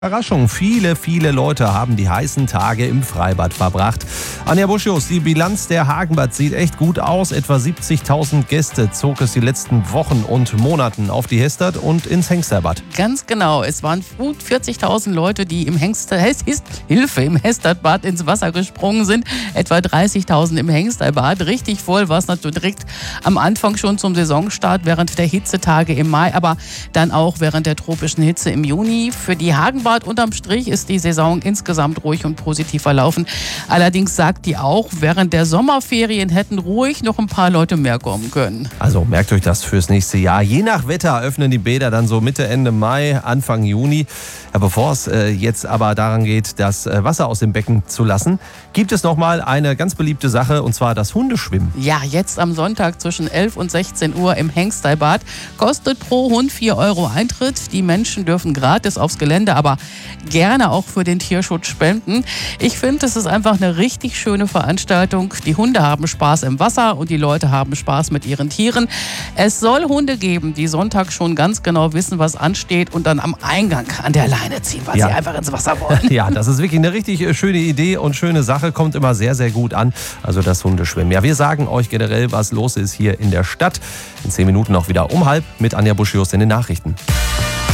Überraschung, viele Leute haben die heißen Tage im Freibad verbracht. Anja Buschius, die Bilanz der Hagenbad sieht echt gut aus. Etwa 70.000 Gäste zog es die letzten Wochen und Monaten auf die Hestad und ins Hengsterbad. Ganz genau, es waren gut 40.000 Leute, die im Hestadbad ins Wasser gesprungen sind. Etwa 30.000 im Hengsterbad. Richtig voll war es natürlich direkt am Anfang schon zum Saisonstart während der Hitzetage im Mai, aber dann auch während der tropischen Hitze im Juni. Für die Hagenbad unterm Strich ist die Saison insgesamt ruhig und positiv verlaufen. Allerdings sagt die auch, während der Sommerferien hätten ruhig noch ein paar Leute mehr kommen können. Also merkt euch das fürs nächste Jahr. Je nach Wetter öffnen die Bäder dann so Mitte, Ende Mai, Anfang Juni. Ja, bevor es jetzt aber daran geht, das Wasser aus dem Becken zu lassen, gibt es nochmal eine ganz beliebte Sache, und zwar das Hundeschwimmen. Ja, jetzt am Sonntag zwischen 11 und 16 Uhr im Hengsterbad. Kostet pro Hund 4 € Eintritt. Die Menschen dürfen gratis aufs Gelände, aber gerne auch für den Tierschutz spenden. Ich finde, es ist einfach eine richtig schöne Veranstaltung. Die Hunde haben Spaß im Wasser und die Leute haben Spaß mit ihren Tieren. Es soll Hunde geben, die Sonntag schon ganz genau wissen, was ansteht und dann am Eingang an der Leine ziehen, weil sie einfach ins Wasser wollen. Ja, das ist wirklich eine richtig schöne Idee und schöne Sache. Kommt immer sehr gut an. Also das Hundeschwimmen. Ja, wir sagen euch generell, was los ist hier in der Stadt. In 10 Minuten auch wieder um 12:30 mit Anja Buschius in den Nachrichten.